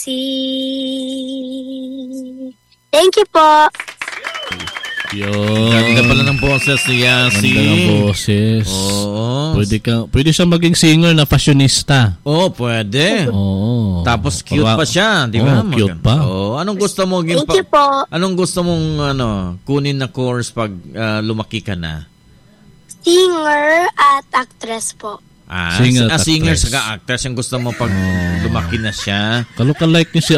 Thank you po. Yun. Ganda pala ng boses ni Yasi. Ganda ng boses. Oo. Pwede siya maging singer na fashionista. Oo, pwede. Oo. Tapos cute pa siya, di ba? Cute pa. Oo. Anong gusto mo Thank you po. Anong gusto mong kunin na course pag lumaki ka na? Singer at actress po. Singer saka actress yung gusto mo pag lumaki na siya. Kalok-like niya si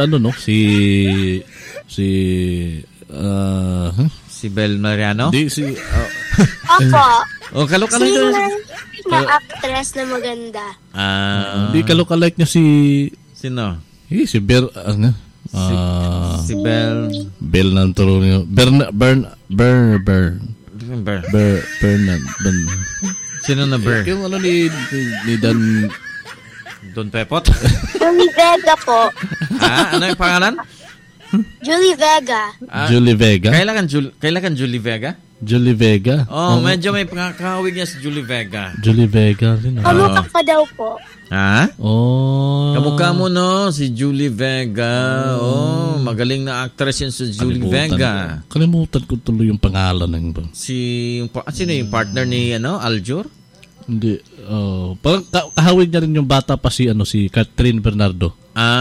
si Bel Mariano? Hindi, si... Opo. Kalok-like Singer na actress na maganda. Hindi, kalok-like niya si... Sino? Si Bel... si Bel... Bel Nantoronio. Sino na Ber? Yung ni Dan... Don Pepot? Julie Vega po. Ano yung pangalan? Julie Vega. Julie Vega? Kailan Julie Vega? Julie Vega? Medyo may pangkakawig niya si Julie Vega. Julie Vega rin. Kamukha pa daw po. Kamukha mo, no? Si Julie Vega. Magaling na actress yan si Julie Vega. Kalimutan ko tuloy yung pangalan ng ba. Sino yung partner ni Aljur? Hindi. Parang kahawig niya rin yung bata pa si Catherine Bernardo.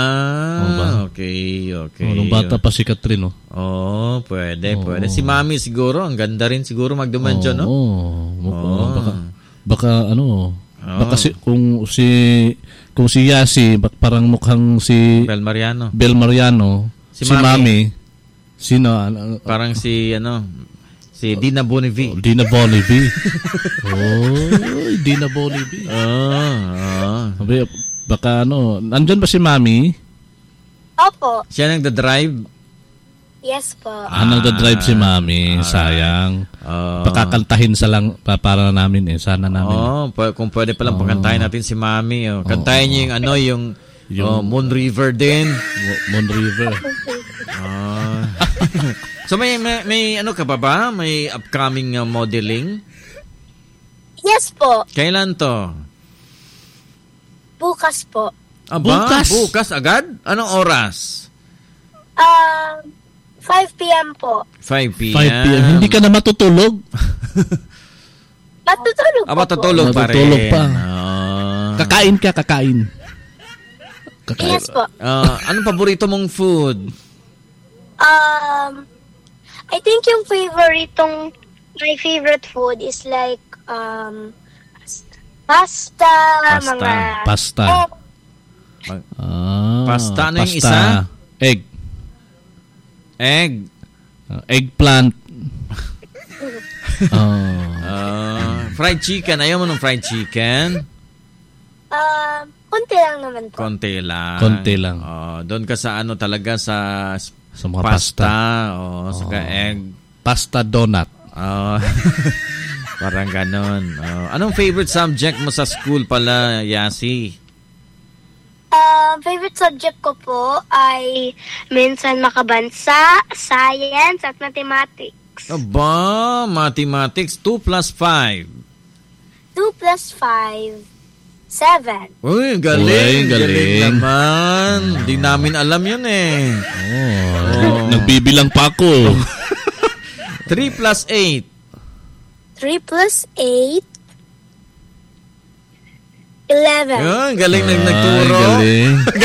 Okay. Nung bata pa si Catherine, Pwede. Si Mami siguro, ang ganda rin siguro magdumensyon, no? Baka kung si Yasi, parang mukhang si Bel Mariano. Si Mami. Sino? Parang si Dina Bonnevie. Dina Bonnevie. Dina Bonnevie. Baka nandyan ba si Mami? Opo. Siya nagda-drive? Yes po. Nagda-drive si Mami. Sayang. Pakakantahin lang para namin sana namin. Kung pwede palang pakantahin natin si Mami. Kantahin niyo yung Moon River din. Moon River. So may ka ba? May upcoming modeling? Yes po. Kailan to? Bukas po. Bukas agad? Anong oras? 5 p.m. po. 5 p.m. 5 p.m. Hindi ka na matutulog? Matutulog po. Matutulog pa rin. Matutulog pa. Kakain. Yes po. Anong paborito mong food? I think my favorite food is like pasta. Pasta. Pasta. Ano yung isa? Egg. Eggplant. Fried chicken. Ayaw mo ng fried chicken? Konti lang naman po. Konti lang. Doon ka sa talaga sa mga pasta. Saka egg. Pasta donut. Parang ganon. Anong favorite subject mo sa school pala, Yasi? Favorite subject ko po ay minsan makabansa, science, at mathematics. Mathematics. 2 plus 5. 2 plus 5, 7. Uy, galing naman. Hindi namin alam yun eh. Nagbibilang pa ako. 3 plus 8. 3 plus 8, 11. Galing nagturo. Galing.